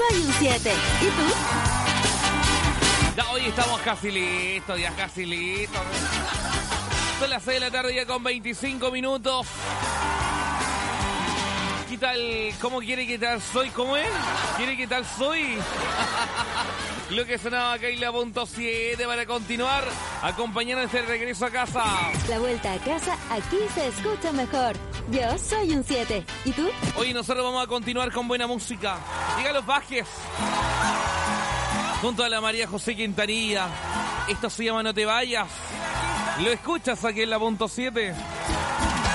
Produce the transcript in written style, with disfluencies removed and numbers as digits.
soy un 7. ¿Y tú? Ya hoy estamos casi listos, ya casi listos. Son las 6 de la tarde ya con 25 minutos. ¿Qué tal? ¿Cómo quiere que tal soy? ¿Cómo es? ¿Quiere que tal soy? Lo que sonaba acá en la punto 7 para continuar acompañándonos de regreso a casa. La vuelta a casa aquí se escucha mejor. Yo soy un 7. ¿Y tú? Hoy nosotros vamos a continuar con buena música. Llega Los Bajes. Junto a la María José Quintanilla. Esto se llama No Te Vayas. Lo escuchas aquí en la punto 7.